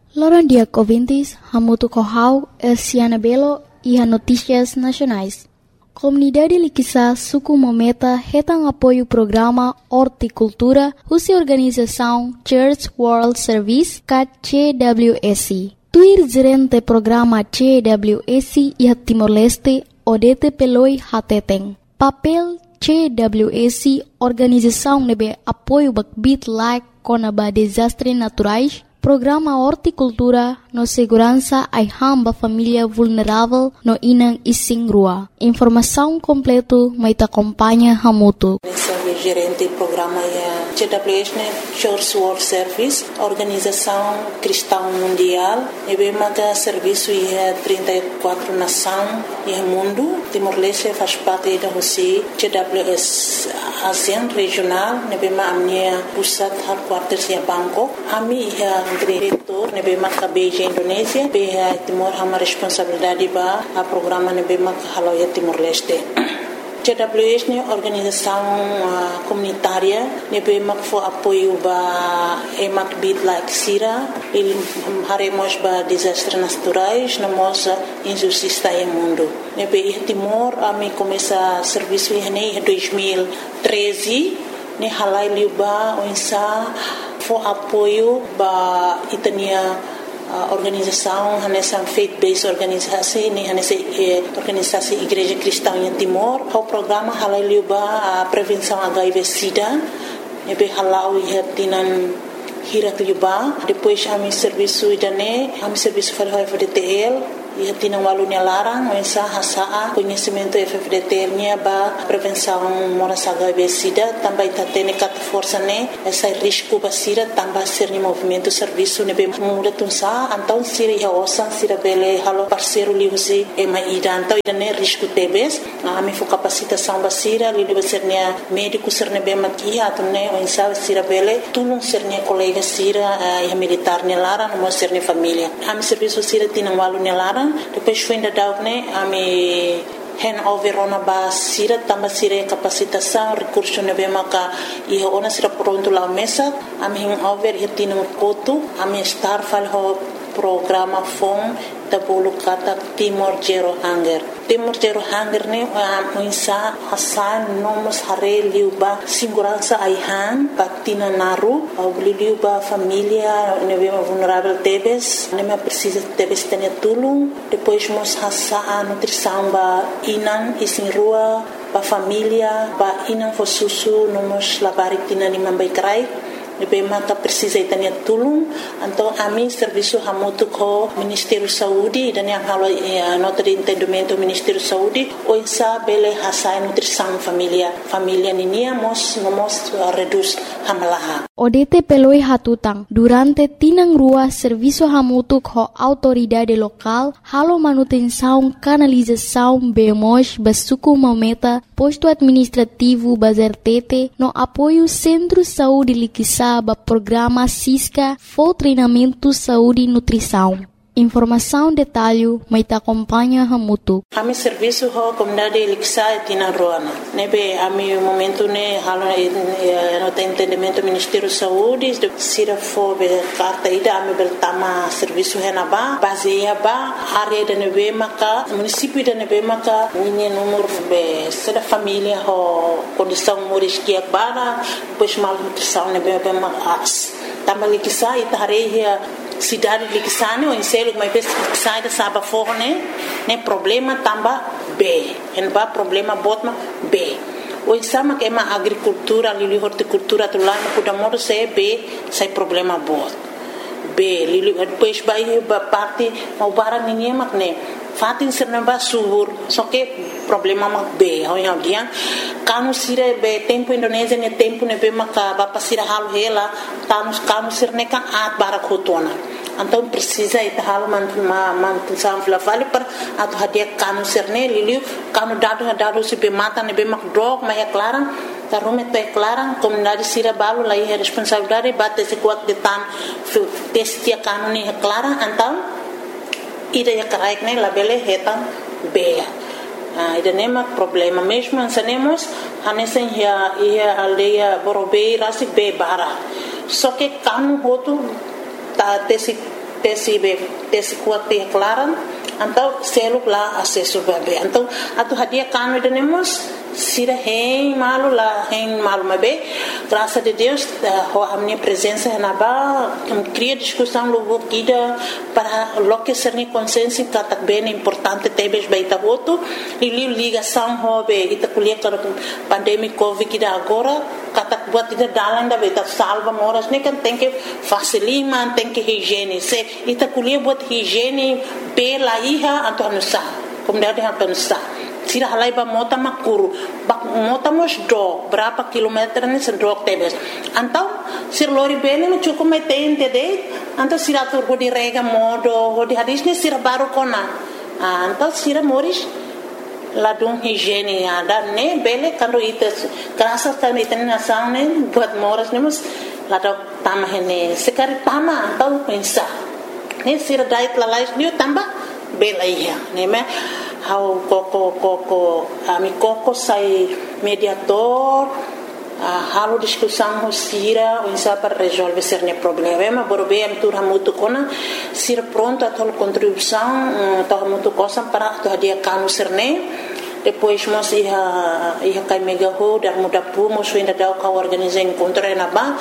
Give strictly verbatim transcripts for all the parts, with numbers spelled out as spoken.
Loran dia ouvintes, Hamutu Kohau, Elciana Belo e a Notícias Nacionais. Comunidade Liquiçá, Suku Mometa, retam apoio programa Horticultura, Russa Organização Church World Service, C W S. Tuir gerente programa C W S e a Timor-Leste, Odete Peloi Hateteng. Papel C W S, Organização nebe apoio bakbit like conaba desastres naturais, Programa Horticultura no segurança ai hamba família vulnerável no inang ising rua. Informação completo mai te acompanha Hamutu. Gerente do programa é C W S, Church World Service, Organização Cristã Mundial. E bem que serviço é trinta e quatro nações e mundo. Timor-Leste faz parte da Rússia. C W S ASEAN regional. E bem a minha pusat headquarters é Bangkok. A minha é diretor. E bem que Beijing Indonésia. Bem Timor hama responsabilidade ba a programa e bem que halo é Timor-Leste. C W S é organização uh, comunitária, nebe mak fo apoio ba emak bit like sira, il haremos ba desastres naturais, na moça injustiça em mundo. Nebe em Timor, a mim começa serviço em dois mil e treze, ne halai liuba onsa fo apoio ba itania Uh, organização, nessa faith-based organização, nessa eh, organização Igreja Cristã em Timor, o programa halaliuba a prevenção H I V/SIDA, nebe halau ia tinan hirak liuba, depois a mi serviço idane, a mi serviço fal F D T L, ia tinan walunya larang, mensa hasaa conhecimento F D T L nya ba prevenção moras H I V/SIDA, também tatene kat força ne, essa risco basira também ser ni movimento serviço nebe muda tunsa, então sira ia osan sira bele halo parceiro liusi e mai ida, então idane risco tebes, a mi fo capacitação basira, li liu ser nia médico ser nebe makia, atune mensa sira bele, tulung ser nia colega sira ia militar ne lara, no ser ni família. A mi serviço sira tinan walunya lara. Depois foi ainda dar né a me hand over ona ba sira tamba sira capacitação recurso nebe maka e ona sira pronto lá mesa a me hand over e tino koto a me star fal ho programa fom tabulu kata Timor Zero Hunger. Timor Zero Hunger ne a insa hasan nomos hare liuba segurança aihan patina naru au liuba família nebe vulnerável tebes nebe precisa tebes tenia tulung depois mos hasa a nutrição ba inan isin rua ba família ba inan fo susu nomos labarik tina ni mambai krai nebe mata precisa itania tulung então a mim serviço hamutu ko Ministério Saúde dan yang halo eh, nota de entendimento Ministério Saúde o insa bele hasa nutrição família família ninia mos nomos uh, reduz hamalaha Odete peloi hatutang durante tinang rua serviço hamutu ko autoridade local halo manutenção canalização bemos basuku mometa posto administrativo bazertete no apoio Centro Saúde Liquiçá ba programa Cisca for treinamento saúde e nutrição. Informação detalhe mai te acompanha Hamutu. A mi serviço ho comunidade Liquiçá e tina roana. Nebe a mi momento ne halo no te entendimento Ministério Saúde sira fo be carta ida a mi beltama serviço henaba baseia ba área de nebe maka município de nebe maka minha número be seda família ho condição moris que bara depois mal nutrição nebe be mas tama Liquiçá e tareia cidade Liquiçá ne o inselo mas bes sai da saba forne ne problema tamba B en ba problema botma B o insama que ma agricultura lili horticultura tu lá no kuda modo se B sai problema bot B lili depois vai ba parte mau barang ninguém mak ne fatin serna ba subur só que problema mak B ao yang dia kanu sire be tempo Indonésia ne tempo ne be maka ba pasira halu hela tanus kanu sirne kan at barak hotona então precisa ita hal man ma man sam fla vale per atu hadia kanu serne liliu kanu dado dado se be mata ne be mak drog ma é clara ta rume te clara comunidade sira balu lá é responsabilidade bate se kuat de tan testia kanu ne é clara então ida ya karaik ne labele hetan be ah ida nema problema mesmo ansanemos hanesen ya ia aldeia borobei rasi be bara só que kanu hotu ta tesi tesi be tesi kuat te klaran então selo lá acesso bebê então atu hadia kanu denemos sira hein malu lá hein malu mabe graças a Deus a minha presença na ba cria discussão logo guida para lo que ser ni consciência que tá bem importante tebes baita voto e ligação hobe ita kuliah para pandemia covid que agora kata buat ida dalan da beta salva moras ne kan tem que facilima tem que higiene se ita kuliah buat higiene pela iha atau anusa kemudian dia anusa sira halai ba mota makuru bak mota mos do berapa kilometer ni sendok tebes antau sir lori bene no cukup metente de antau sira tur go di rega modo go di hadis ni sira baru kona antau sira moris ladung higiene ada ne bele kando ites kerasa kan iten nasang ne buat moras ne mus ladok tamah ne sekali tama antau pensa ne sira dait lalais ni tambah bela iya ne me how koko koko ami koko sai mediator uh, halo discussão ho sira o insa para resolver cerne problema borbe am tur hamutu kona sira pronto a tol contribuição to hamutu cosa para to dia kanu cerne depois mos ia ia kai mega ho dar muda pu mos ainda dau ka organizar encontro na ba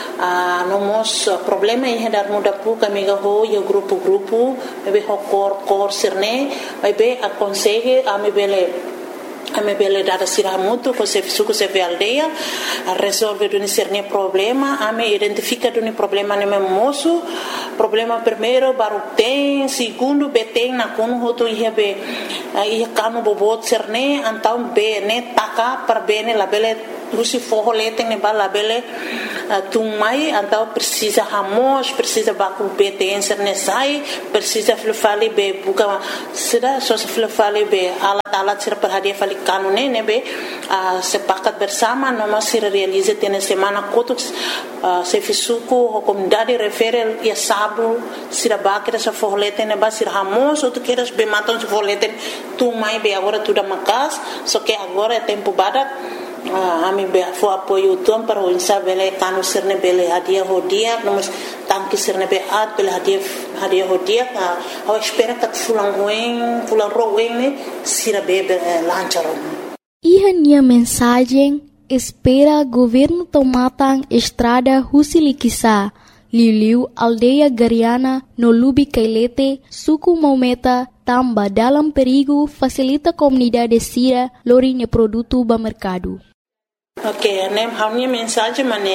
Uh, nomos uh, problema ia dar muda pu kami gaho ia grupo grupo bebe ho cor cor serne bebe aconsegue a me bele a me bele dar sira mutu ko se suku se aldeia a resolve do serne problema a me identifica do problema ne moço problema primeiro baru tem segundo beteng na kono hoto ia be uh, ia kanu bobot serne antau be ne taka per bene la bele Rusi forro leteng ne bala bele uh, tumai antau precisa hamos precisa baku beteng ne sai precisa flufali be buka sida so flufali be alat alat sir perhadia fali kanune ne be uh, sepakat bersama no masih realize tene semana kotuk uh, se fisuku comunidade referel ia sabu sira bakira sa forro leteng ne ba sir hamos ou tu queiras be matam se forro leteng tumai be agora tudo makas só que agora é tempo badak Uh, ami be fo apoio tom para o insa bele kanu serne bele hadia hodia nomos tanki serne be at bele hadia hadia hodia a uh, espera que fulan ruim fulan ruim ne sira be uh, lancharon Iha nia mensagem espera governo tomatang estrada Husilikisa Liliu aldeia Gariana no Lubi Kailete suku Maumeta tamba dalam perigo facilita comunidade sira lorinha produto ba mercado. Ok, nem a minha mensagem mane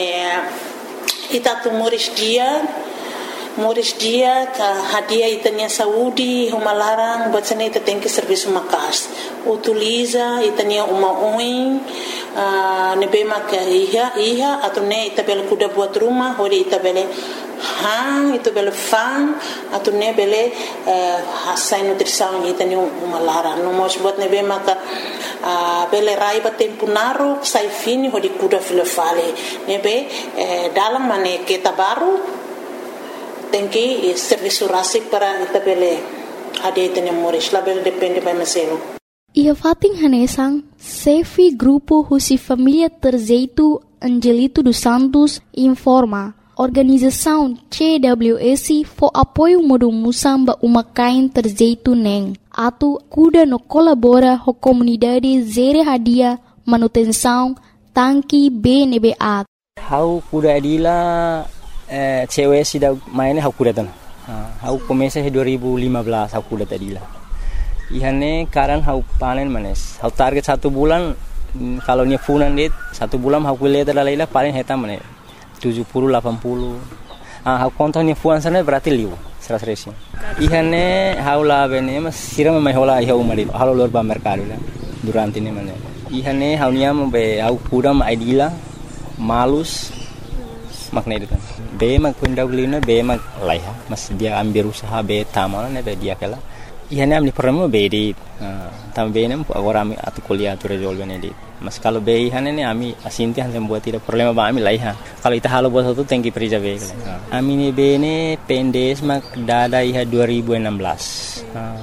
ita tu moris dia moris dia ka hadia itanya saúde uma larang bacana ita tem que serviço makas utiliza itanya uma oin uh, nebema ka iha iha atau ne ita bel kuda buat rumah hori ita bele hang itu bele fan atau ne bele uh, hasai nutrição itanya uma larang no mos buat nebema ka uh, bele raiba tempo naru sai fini hori kuda filofale nebe uh, dalam mane kita baru tem que serviço rasic para itabele ade tene moris label depende by meselo ia fating hanesang Sefi grupo Husi Família Terzeito Angelito dos Santos informa organização C W S for apoio modo musamba umakain Terzeito neng atu kuda no colabora ho comunidade zere hadia manutenção tanki B N B A how kuda adila Eh, cewek sih dah mainnya aku dah tan. Aku komesa dua ribu lima belas aku dah tadi lah. Ihane karan aku panen manes. Aku target satu bulan kalau ni funan dit satu bulan aku lihat dalam lah paling heta manes tujuh puluh delapan puluh. Ah aku kontak ni funan sana berarti liu seratus resi. Ihane aku lah bene mas siram mai hola iha umari. Halo luar ba mercado lah. Durante ni manes. Ihane aku niam be aku kuram idila malus makna itu kan. Be mag pundaw lina be mag laiha mas dia ambil usaha be tamal ne be dia kala ihane amni problema be di tam be nem agora ami atu kuliah tu resolve ne di mas kalau be ihane ne ami asinti han buat tidak problema ba ami laiha kalau ita halo buat tu tengki perija be kala ami ne be ne pendes mag dada iha dua ribu enam belas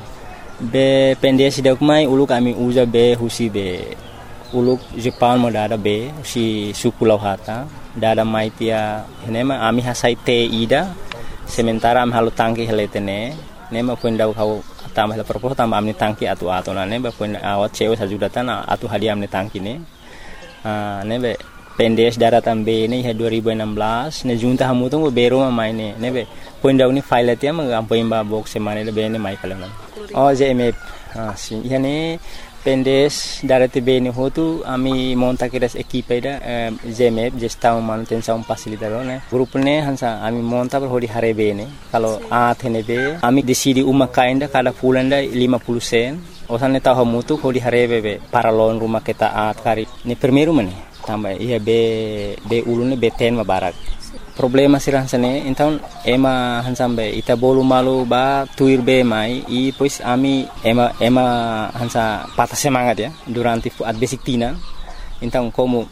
be pendes dak mai uluk ami uza be husi be uluk Jepang mo dada be si suku lauhata dada mai tia henema ami hasai te ida sementara am halo tangki heletene ne ma pun dau kau tambah la propos tambah amni tangki atu atu na ne ba pun awat cewe sajudatan atu hadiah amni tangki ne ah ne be pendes daratan be ne dua ribu enam belas ne junta hamu tu bero ma mai ne ne be pun dau ni file tia ma am poin ba box semane le be ne mai kalam oh je me ah si yani pendes darate be ne hotu ami monta kiras equipe da zemep gestão manutenção facilitador né grupo ne hansa ami monta per hodi hare be ne kalau a thene be ami decidi uma kainda kada fulanda lima puluh sen osane ta hamutu hodi hare be para lon rumah kita at kari ni primeiro mane tambah iya be be ulune be ten ma barak problema sirang sane então ema hansambe ita bolu malu ba tuir be mai e pois ami ema ema hansa patah semangat ya durante at basic tina então como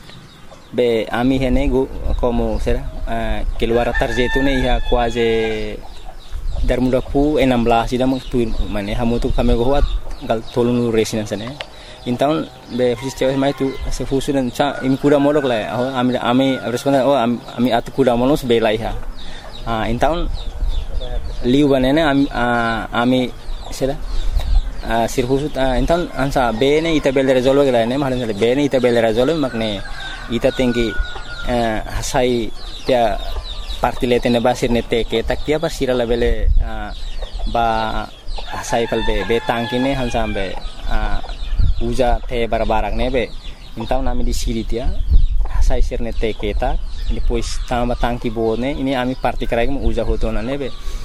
be ami hene go como será uh, keluar tarjetu ne ia quase dar muda pu enam belas ida meng tuir mane hamu tu kami go wat gal tolunu resinan sane então be fisioterapeuta mai tu se fusu dan cha im kuda modok la oh ami ami responden oh ami atu kuda monos be lai ha ah então liu banana ami ami sera ah sirfusu então ansa be ne ita bel resolve la ne mahan be ne ita bel resolve makne ita tinggi hasai tia partilete ne basir ne teke tak tia basira la bele ba hasai pal be be tangki ne hansa be uja te barbarak nebe então nami di siri tia sai sirne te keta depois tamba tangki bone ini ami parti krai mo uja hotona nebe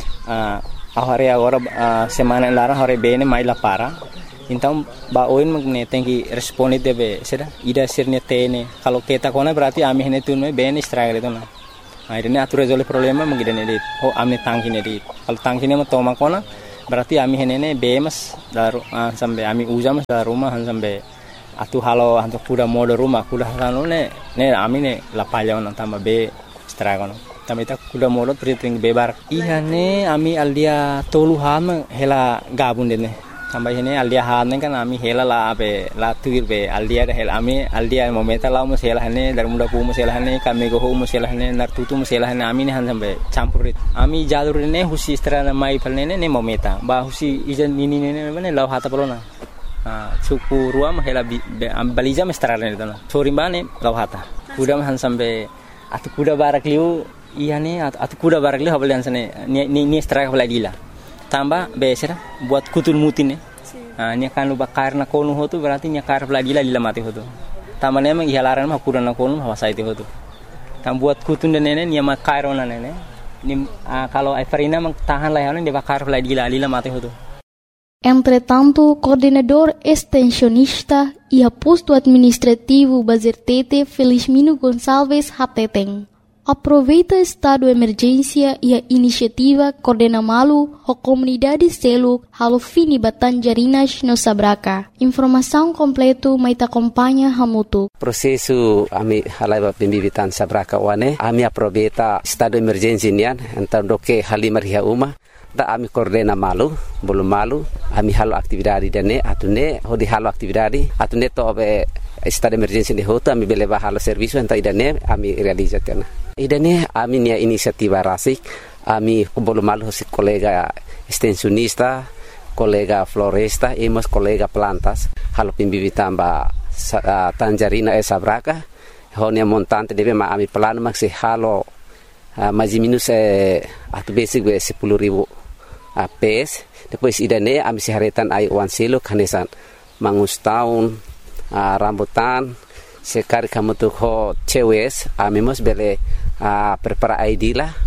ah ahare agora semana lara hore bene mai la para então ba oin magne tengi responde debe seda ida sirne tene kalau keta kona berarti ami hene tunme bene struggle itu na akhirnya atur resolve problema mengidane dit oh ami tangki ne dit kalau tangki ne mo toma kona berarti ami henene bemas daru uh, sampai ami uja mas dari rumah sampai atu halo hantu kuda mode rumah kuda halo ne ne ami ne lapaya on tambah be stragon tambah ita kuda mode triting bebar iya ne ami aldia tolu ham hela gabun dene tambah hene aldia han kan ami hela la be la tuir be aldia hela ami aldia momenta la mus hela hene dari muda pu mus hela hene kami go mus hela hene nar tutu mus hela hene ami ne han sampai campurit ami jalur ne husi strana mai palne ne momenta ba husi ijan ini ne ne lau hata pelona ah suku ruam hela am baliza mestrana ne dana sori bane lau hata kuda han sampai atu kuda barak liu iya ne atu kuda barak liu habalian sane ni ni strike balagila tambah besera buat kutul mutin ne ah nya kan lu bakar na konu hotu berarti nya kar balagila lila mati hotu tambah ne mang ihalaran ma kuda na konu hawasa itu hotu tam buat kutun de nene nya makar ona nene ni kalau Everina mang tahan layanan de bakar balagila lila mati hotu. Entretanto, coordenador extensionista e aposto administrativo Bazertete Felizmino Gonçalves Hateteng aproveita estado de emergência e a iniciativa Coordena Malu a comunidade Seluk halo fini Batanjarinas no Sabraka. Informação completo mai acompanha Hamutu. Prosesu ami halai pembibitan Sabraka wane ami aproveita estado de emergência nian então doke halimar hia uma da ami Coordena Malu belum malu ami halo aktividade dene atune hodi halo aktividade atune to be estado de emergência de hoto ami beleba halo serviço então idane ami realizatena idane ami nia inisiativa rasik ami belum malu si kolega extensionista kolega floresta e mas kolega plantas halo pimbibitan ba uh, Tanjarina e Sabraka honia montante debe ma ami plano maksi halo uh, mais minus eh atu basic be sepuluh ribu uh, pes depois idane ami siharetan ai wan silo kanesan mangus tahun uh, rambutan sekali kamu tuh ho cewes ami mos bele uh, prepara I D lah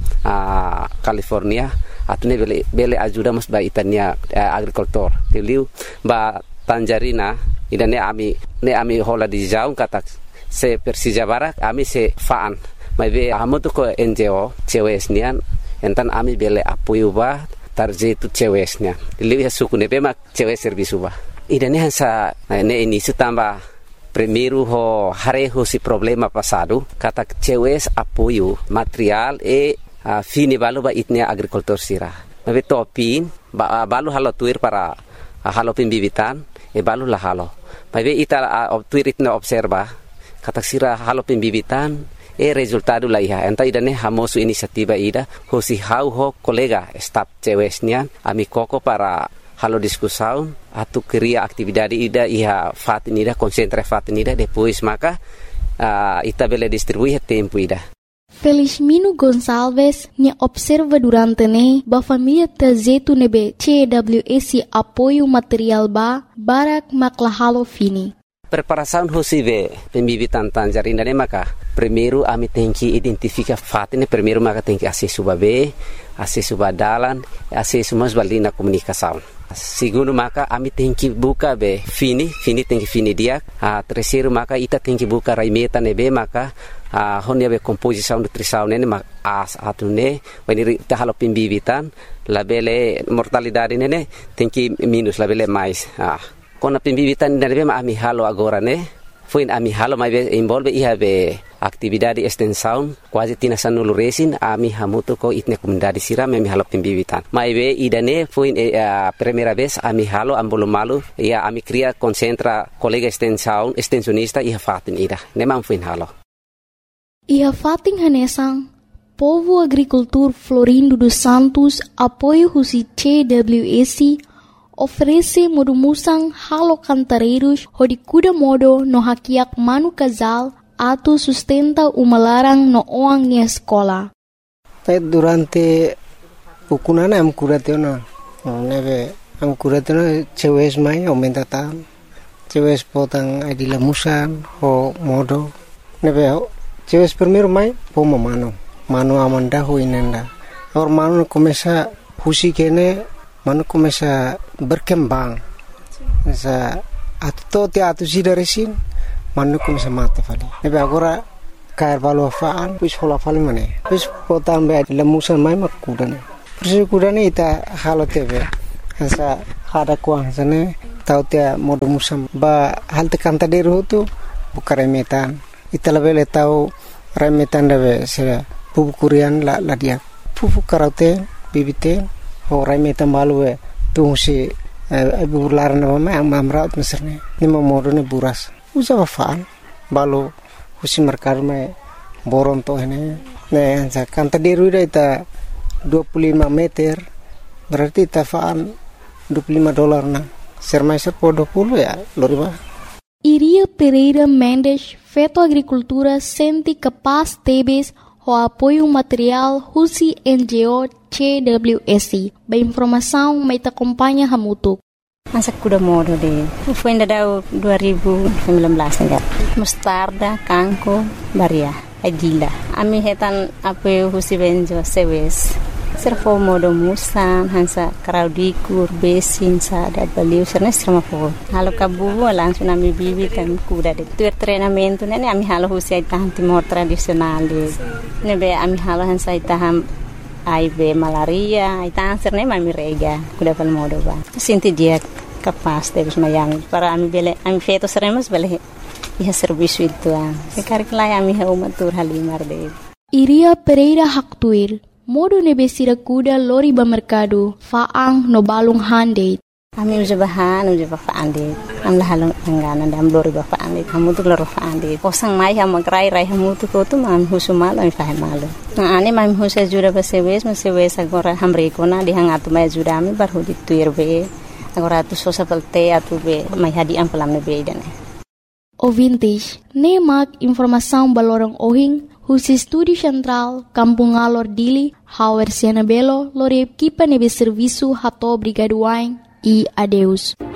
uh, California atune bele bele ajuda mos ba itania uh, agricultor tiliu ba Tanjarina idane ami ne ami hola di jaung kata se Persija Barak ami se faan mai be amu tuh ko N G O cewes nian entan ami bele apoio ba tarjetu cewesnya tiliu ya suku ne be mak cewes servisu ba idane hansa ne ini tambah primeiro ho hareho si problema passado kata cewes apoio material e uh, fini balu ba itnia agricultor sira mabe topin ba uh, balu halo tuir para uh, halo pembibitan e balu la halo mabe ita uh, tuir itna observa kata sira halo pembibitan E resultado la iha. Enta idane hamosu inisiativa ida. Hosi hau ho kolega staf cewesnya. Ami koko para halo diskusaun. Atu keria aktividade ida iha fatin ida. Konsentra fatin ida. Depois maka uh, ita bele distribuir tempo ida. Felizmino Gonçalves nya observa durante ne ba família tazetu nebe C W S apoio material ba barak maklahalo fini. Preparação hosive pembibitan tangerina ne maka primeiro ami tem que identificar fatine primeiro maka tem que acesso babe acesso badalan acesso mas balina comunicação. Segundo maka ami tem que buka be fini fini tem que fini dia. A terceiro maka ita tem que buka raimeta nebe maka a honia be composição nutrição nene mak as atune weniri ta halo pembibitan labele mortalidade nene tem que minus labele mais ah kona pembibitan nebe ma ami halo agora ne foi ami halo mai be envolve iha be atividade extensão quase tina sanulu resin ami hamuto ko itne comunidade siram ami halo pembibitan mai be idane foi a primeira vez ami halo ambolomalu ia ami cria concentra colega extensão extensionista iha fatin ida ne mam foi halo. Iha fating hanesang, Povo Agricultor Florindo dos Santos, apoio husi C W S, oferece modumusang halo cantareiros, hodikuda modo no hakiak manu casal, atu sustenta umalarang no oang ni escola. Durante ukunana am kuratena, neve am kuratena cewes mai aumenta tam, cewes potang adila musan ho modo, neve cewes primeiro mai poma mano mano amanda ho inenda or mano começa husi kene mano começa berkembang sa atto te atu sida resin mano começa mate fali nebe agora cair valo faan pus hola fali mane pus potam be lemusan mai makudane pus kudane ita halo tebe sa hada kuang sane tau te modo musam ba hal te kanta deru tu bukare metan ita lebele tau remetan debe se pupu kurian la la dia pupu karate bibite ho remetan balue tu si ibu larna mama amamraut meserne ni momodo ne buras usa faan balu husi merkar me boron to hene ne sa kanta deru ita dua puluh lima meter berarti ta faan dua puluh lima dolar na sermaiser po dua puluh ya loriba. Iria Pereira Mendes, Feto Agricultura, sente capaz tebes o apoio material Husi N G O C W S. Ba informação mai ta acompanha hamutuk. Masa kuda modo de. Foi ainda dua ribu sembilan belas enggak. Mustarda, kangko, baria, adila. Ami hetan apoio Husi N G O C W S. Servo modo musan hansa kraudikur besin sa da baliu serna serma po halo kabu langsung ami bibitan kuda de tuer treinamento nene ami halo husi tahan timor tradisional de nebe ami halo hansa taham I B malaria ita serne ami rega kuda pal modo ba sinti dia kapas terus mayang para ami bele ami feto seremos bele iha serviço itu ah sekarang lai ami ha umatur halimar de Iria Pereira Haktuir modo nebe sira kuda lori ba mercado faang no balung hande ami uja bahan uja ba faande am la halong angana dam lori ba faande hamu tu lori faande posang mai ha magrai rai hamu tu ko tu mam husumal am fahe malo na ane mam husa jura ba sewes ma sewes agora hamre ko na di hangatu mai jura mi bar hudi tuir be agora tu sosa pelte atu be mai hadi am pelam ne be dane ouvintes ne mak informação balorong ohing Husi Estúdio Central, Kampung Alor Dili, Hauer Siana Belo, Lore Equipa Nebe Serviço Rato Brigaduain e adeus.